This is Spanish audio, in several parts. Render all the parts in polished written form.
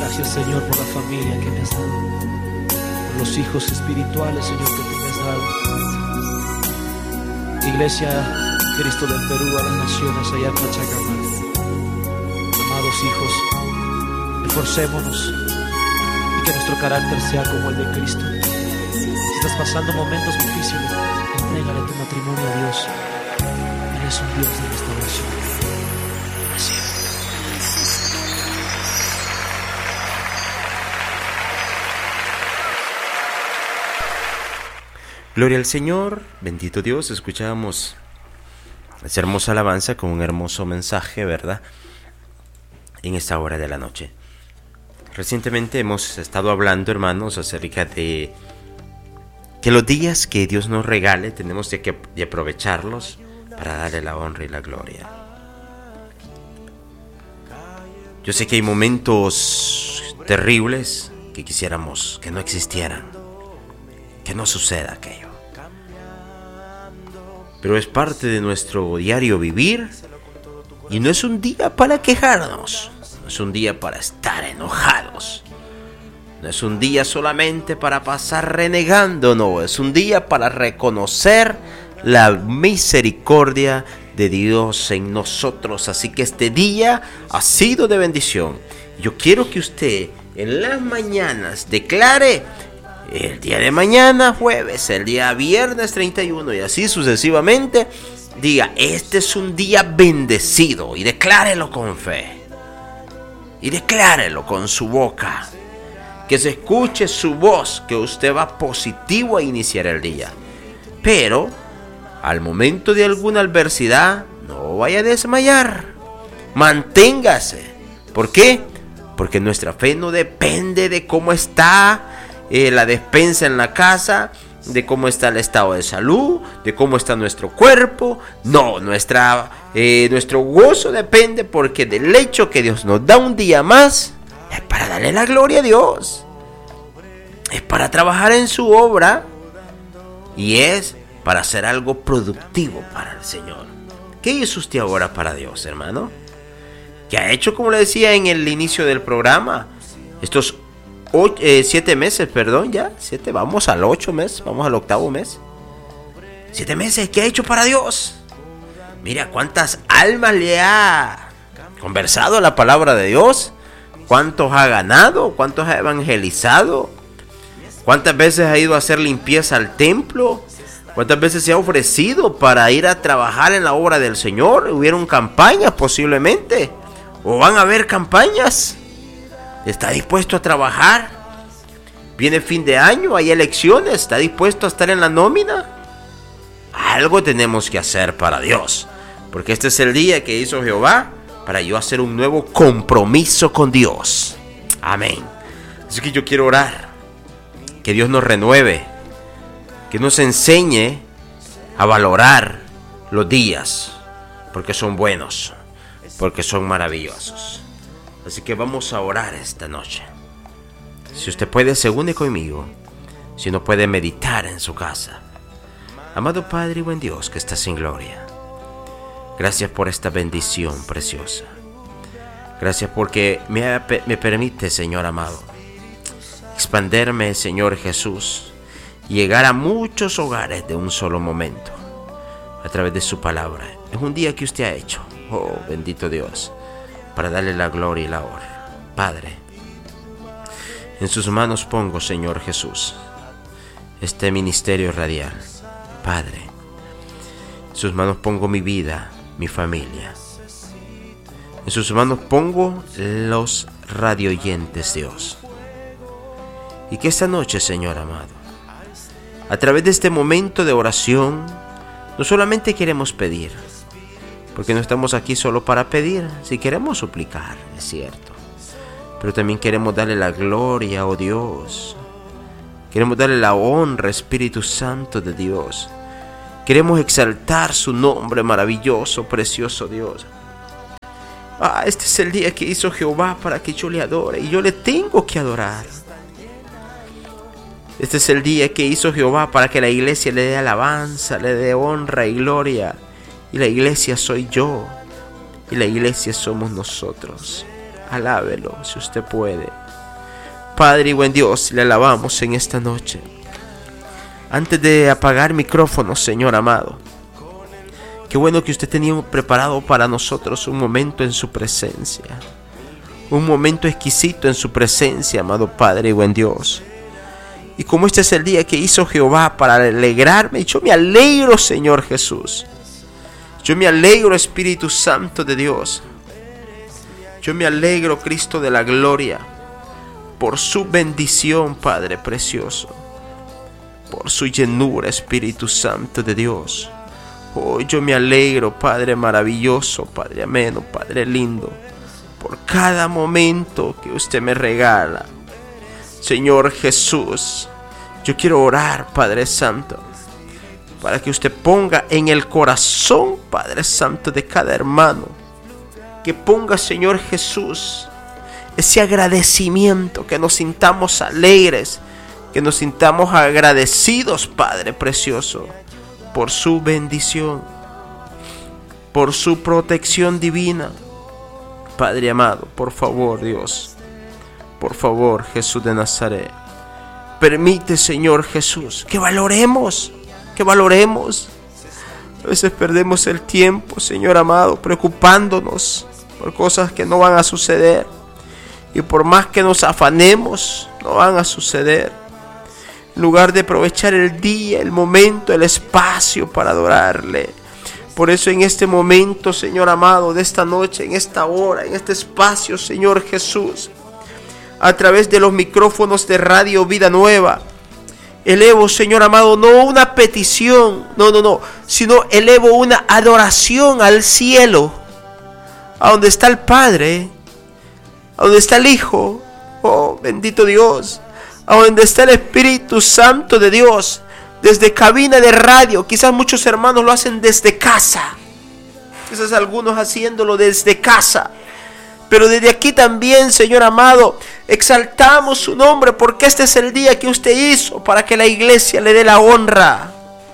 Gracias, Señor, por la familia que me has dado, por los hijos espirituales, Señor, que tú me has dado. Iglesia Cristo del Perú a las naciones allá en Pachacamac. Amados hijos, esforcémonos y que nuestro carácter sea como el de Cristo. Si estás pasando momentos difíciles, entrégale tu matrimonio a Dios. Él es un Dios de restauración. Así es. Gloria al Señor, bendito Dios. Escuchábamos esa hermosa alabanza con un hermoso mensaje, ¿verdad? En esta hora de la noche. Recientemente hemos estado hablando, hermanos, acerca de que los días que Dios nos regale tenemos de aprovecharlos para darle la honra y la gloria. Yo sé que hay momentos terribles que quisiéramos que no existieran, que no suceda aquello. Pero es parte de nuestro diario vivir y no es un día para quejarnos, no es un día para estar enojados, no es un día solamente para pasar renegando, no, es un día para reconocer la misericordia de Dios en nosotros. Así que este día ha sido de bendición. Yo quiero que usted en las mañanas declare el día de mañana, jueves, el día viernes 31 y así sucesivamente, diga, este es un día bendecido, y declárelo con fe, y declárelo con su boca, que se escuche su voz, que usted va positivo a iniciar el día. Pero al momento de alguna adversidad, no vaya a desmayar, manténgase. ¿Por qué? Porque nuestra fe no depende de cómo está la despensa en la casa, de cómo está el estado de salud, de cómo está nuestro cuerpo. No, nuestro gozo depende porque del hecho que Dios nos da un día más, es para darle la gloria a Dios, es para trabajar en su obra y es para hacer algo productivo para el Señor. ¿Qué hizo usted ahora para Dios, hermano? ¿Qué ha hecho, como le decía en el inicio del programa, estos 7 meses, perdón, ya, 7, vamos al 8 mes, vamos al 8º mes. 7 meses, ¿qué ha hecho para Dios? Mira cuántas almas le ha conversado la palabra de Dios, cuántos ha ganado, cuántos ha evangelizado, cuántas veces ha ido a hacer limpieza al templo, cuántas veces se ha ofrecido para ir a trabajar en la obra del Señor. Hubieron campañas posiblemente, o van a haber campañas. ¿Está dispuesto a trabajar? Viene fin de año, hay elecciones. ¿Está dispuesto a estar en la nómina? Algo tenemos que hacer para Dios, porque este es el día que hizo Jehová para yo hacer un nuevo compromiso con Dios. Amén. Así que yo quiero orar, que Dios nos renueve, que nos enseñe a valorar los días, porque son buenos, porque son maravillosos. Así que vamos a orar esta noche. Si usted puede, se une conmigo. Si no puede, meditar en su casa. Amado Padre y buen Dios que estás en gloria, gracias por esta bendición preciosa. Gracias porque me permite, Señor amado, expanderme, Señor Jesús, y llegar a muchos hogares de un solo momento, a través de su palabra. Es un día que usted ha hecho, oh bendito Dios, para darle la gloria y la honra. Padre, en sus manos pongo, Señor Jesús, este ministerio radial. Padre, en sus manos pongo mi vida, mi familia. En sus manos pongo los radioyentes, Dios. Y que esta noche, Señor amado, a través de este momento de oración, no solamente queremos pedir, porque no estamos aquí solo para pedir, si queremos suplicar, es cierto, pero también queremos darle la gloria, oh Dios. Queremos darle la honra, Espíritu Santo de Dios. Queremos exaltar su nombre maravilloso, precioso Dios. Este es el día que hizo Jehová para que yo le adore, y yo le tengo que adorar. Este es el día que hizo Jehová para que la iglesia le dé alabanza, le dé honra y gloria. Y la iglesia soy yo, y la iglesia somos nosotros. Alábelo si usted puede. Padre y buen Dios, le alabamos en esta noche. Antes de apagar micrófonos, Señor amado, qué bueno que usted tenía preparado para nosotros un momento en su presencia. Un momento exquisito en su presencia, amado Padre y buen Dios. Y como este es el día que hizo Jehová para alegrarme, yo me alegro, Señor Jesús. Yo me alegro, Espíritu Santo de Dios. Yo me alegro, Cristo de la gloria, por su bendición, Padre precioso. Por su llenura, Espíritu Santo de Dios. Oh, yo me alegro, Padre maravilloso, Padre ameno, Padre lindo, por cada momento que usted me regala. Señor Jesús, yo quiero orar, Padre Santo, para que usted ponga en el corazón, Padre Santo, de cada hermano, que ponga, Señor Jesús, ese agradecimiento, que nos sintamos alegres, que nos sintamos agradecidos, Padre precioso, por su bendición, por su protección divina. Padre amado, por favor, Dios, por favor, Jesús de Nazaret, permite, Señor Jesús, que valoremos. A veces perdemos el tiempo, Señor amado, preocupándonos por cosas que no van a suceder. Y por más que nos afanemos, no van a suceder. En lugar de aprovechar el día, el momento, el espacio para adorarle. Por eso en este momento, Señor amado, de esta noche, en esta hora, en este espacio, Señor Jesús, a través de los micrófonos de Radio Vida Nueva, elevo, Señor amado, no una petición, no, sino elevo una adoración al cielo, a donde está el Padre, a donde está el Hijo, oh bendito Dios, a donde está el Espíritu Santo de Dios, desde cabina de radio. Quizás muchos hermanos lo hacen desde casa, quizás algunos haciéndolo desde casa, pero desde aquí también, Señor amado, exaltamos su nombre, porque este es el día que usted hizo para que la iglesia le dé la honra,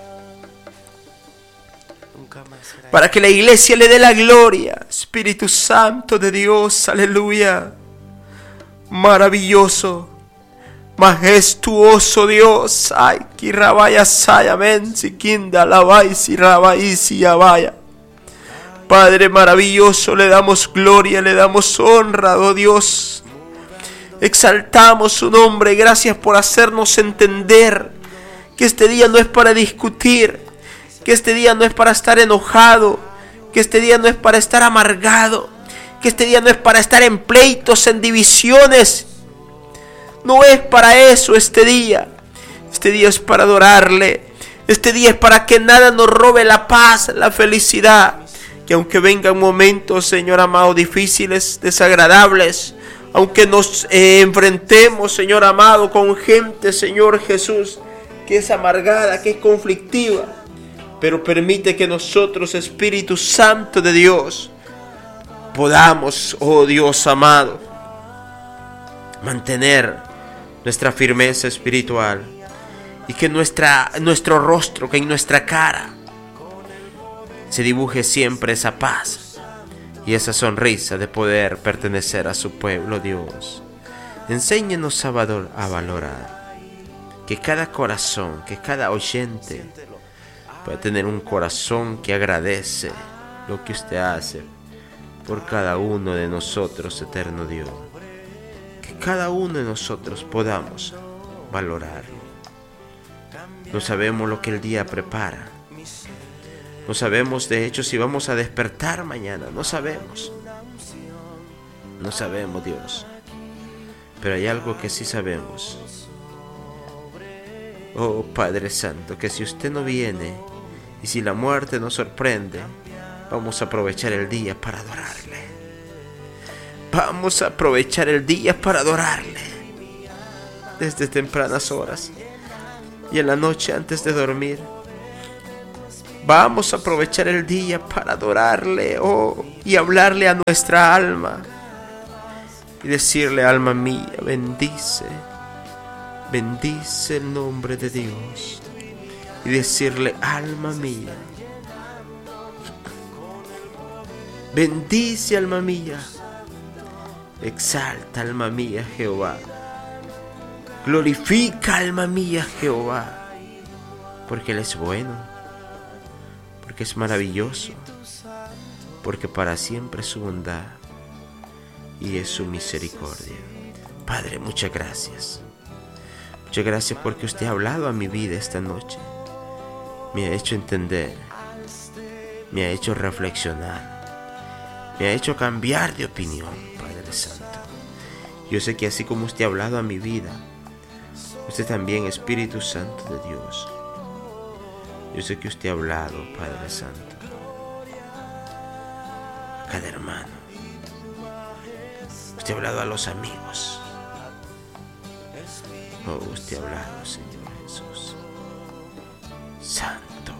para que la iglesia le dé la gloria. Espíritu Santo de Dios, aleluya, maravilloso, majestuoso Dios. Ay, kirabaya sayamen sikinda labai sirabai siyabaya. Padre maravilloso, le damos gloria, le damos honra, oh Dios. Exaltamos su nombre. Gracias por hacernos entender que este día no es para discutir, que este día no es para estar enojado, que este día no es para estar amargado, que este día no es para estar en pleitos, en divisiones. No es para eso este día. Este día es para adorarle. Este día es para que nada nos robe la paz, la felicidad. Que aunque vengan momentos, Señor amado, difíciles, desagradables, aunque nos enfrentemos, Señor amado, con gente, Señor Jesús, que es amargada, que es conflictiva, pero permite que nosotros, Espíritu Santo de Dios, podamos, oh Dios amado, mantener nuestra firmeza espiritual, y que nuestro rostro, que en nuestra cara se dibuje siempre esa paz y esa sonrisa de poder pertenecer a su pueblo, Dios. Enséñenos a valorar que cada corazón, que cada oyente pueda tener un corazón que agradece lo que usted hace por cada uno de nosotros, eterno Dios. Que cada uno de nosotros podamos valorarlo. No sabemos lo que el día prepara. No sabemos, de hecho, si vamos a despertar mañana. No sabemos. No sabemos, Dios. Pero hay algo que sí sabemos. Oh, Padre Santo, que si usted no viene y si la muerte nos sorprende, vamos a aprovechar el día para adorarle. Vamos a aprovechar el día para adorarle. Desde tempranas horas y en la noche antes de dormir. Vamos a aprovechar el día para adorarle, y hablarle a nuestra alma y decirle: alma mía, bendice el nombre de Dios. Y decirle: alma mía, bendice, alma mía, exalta, alma mía, Jehová. Glorifica, alma mía, Jehová, porque Él es bueno, porque es maravilloso, porque para siempre es su bondad y es su misericordia. Padre, muchas gracias. Muchas gracias porque usted ha hablado a mi vida esta noche. Me ha hecho entender, me ha hecho reflexionar, me ha hecho cambiar de opinión, Padre Santo. Yo sé que así como usted ha hablado a mi vida, usted también, Espíritu Santo de Dios, yo sé que usted ha hablado, Padre Santo, a cada hermano. Usted ha hablado a los amigos. Oh, usted ha hablado, Señor Jesús. Santo,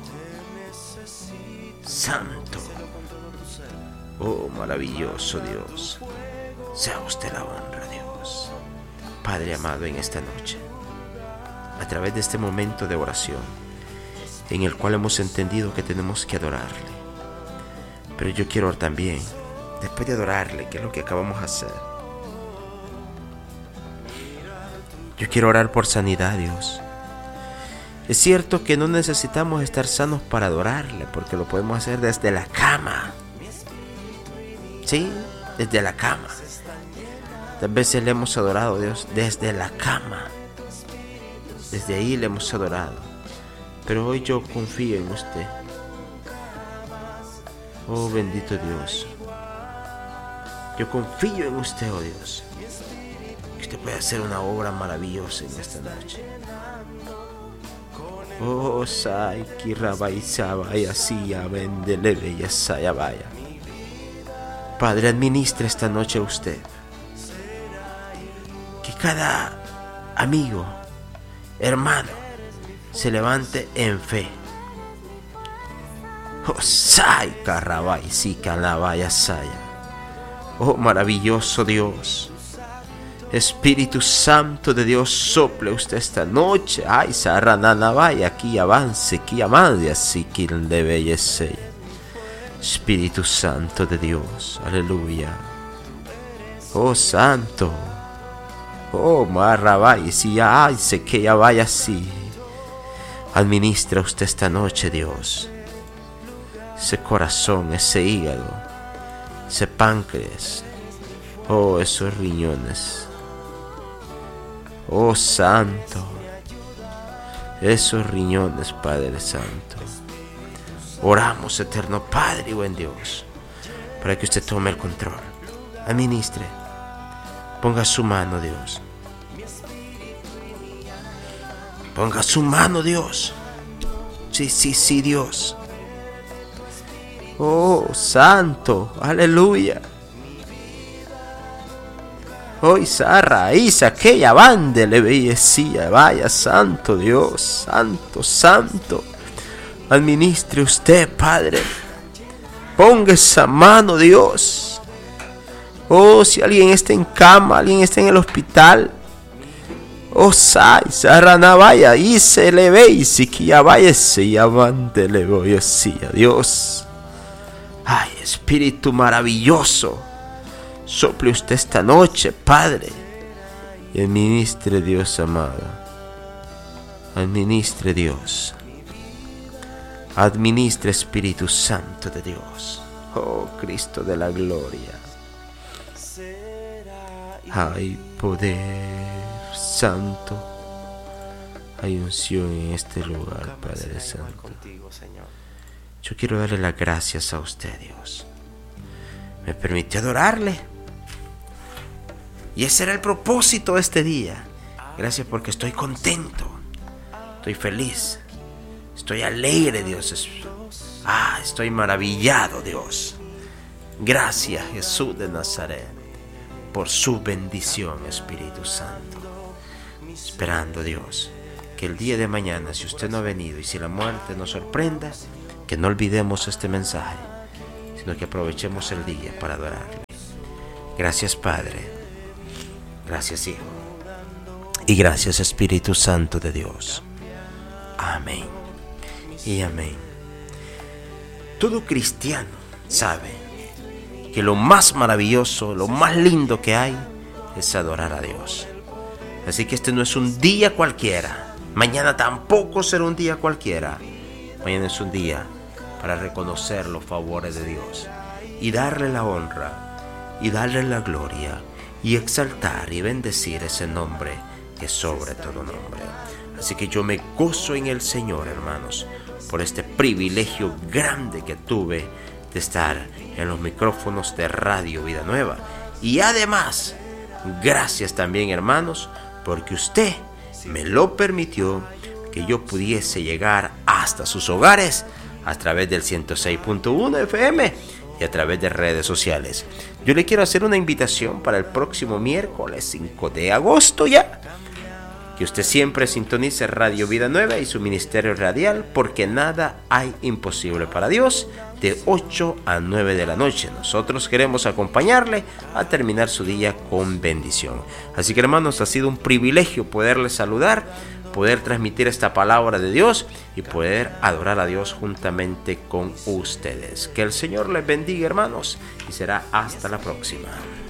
Santo. Oh, maravilloso Dios. Sea usted la honra, Dios. Padre amado, en esta noche, a través de este momento de oración, en el cual hemos entendido que tenemos que adorarle. Pero yo quiero también, después de adorarle, que es lo que acabamos de hacer, yo quiero orar por sanidad, Dios. Es cierto que no necesitamos estar sanos para adorarle, porque lo podemos hacer desde la cama. Sí, desde la cama. Tal veces le hemos adorado a Dios desde la cama. Desde ahí le hemos adorado. Pero hoy yo confío en usted. Oh, bendito Dios. Yo confío en usted, oh Dios. Que usted puede hacer una obra maravillosa en esta noche. Oh, sai, kirabai, sabaya, siya, vendelebe, ya saya, vaya. Padre, administre esta noche a usted. Que cada amigo, hermano, se levante en fe. Oh, sai, karabai, si, kalabaya, saya. Oh, maravilloso Dios. Espíritu Santo de Dios, sople usted esta noche. Ay, sarananabaya, aquí avance, aquí amande, así que le bellece. Espíritu Santo de Dios, aleluya. Oh, Santo. Oh, marrabay, si ay, se que ya vaya así. Administra usted esta noche, Dios. Ese corazón, ese hígado, ese páncreas. Oh, esos riñones. Oh, Santo, esos riñones, Padre Santo. Oramos, eterno Padre y buen Dios, para que usted tome el control. Administre. Ponga su mano, Dios. Ponga su mano, Dios. Sí, sí, sí, Dios. Oh, Santo, aleluya. Hoy Sarra, Isa, aquella bande le veía, vaya, Santo Dios, Santo, Santo. Administre usted, Padre. Ponga esa mano, Dios. Oh, si alguien está en cama, alguien está en el hospital. Oh, sai, Sarra, vaya, y se le ve, y si que ya vaya, se llamante le voy así, a Dios. Ay, Espíritu maravilloso. Sople usted esta noche, Padre, y administre, Dios amado. Administre, Dios. Administre, Espíritu Santo de Dios. Oh, Cristo de la gloria. Hay poder santo. Hay unción en este lugar, Padre Santo. Yo quiero darle las gracias a usted, Dios. Me permitió adorarle. Y ese era el propósito de este día. Gracias porque estoy contento. Estoy feliz. Estoy alegre, Dios. Estoy maravillado, Dios. Gracias, Jesús de Nazaret, por su bendición, Espíritu Santo. Esperando, Dios, que el día de mañana, si usted no ha venido y si la muerte nos sorprenda, que no olvidemos este mensaje, sino que aprovechemos el día para adorarle. Gracias, Padre. Gracias, Hijo. Y gracias, Espíritu Santo de Dios. Amén. Y amén. Todo cristiano sabe que lo más maravilloso, lo más lindo que hay es adorar a Dios. Así que este no es un día cualquiera. Mañana tampoco será un día cualquiera. Mañana es un día para reconocer los favores de Dios y darle la honra y darle la gloria y exaltar y bendecir ese nombre que es sobre todo nombre. Así que yo me gozo en el Señor, hermanos, por este privilegio grande que tuve de estar en los micrófonos de Radio Vida Nueva. Y además, gracias también, hermanos, porque usted me lo permitió que yo pudiese llegar hasta sus hogares a través del 106.1 FM y a través de redes sociales. Yo le quiero hacer una invitación para el próximo miércoles 5 de agosto ya. Que usted siempre sintonice Radio Vida Nueva y su ministerio radial, porque nada hay imposible para Dios, de 8 a 9 de la noche. Nosotros queremos acompañarle a terminar su día con bendición. Así que, hermanos, ha sido un privilegio poderles saludar, poder transmitir esta palabra de Dios y poder adorar a Dios juntamente con ustedes. Que el Señor les bendiga, hermanos, y será hasta la próxima.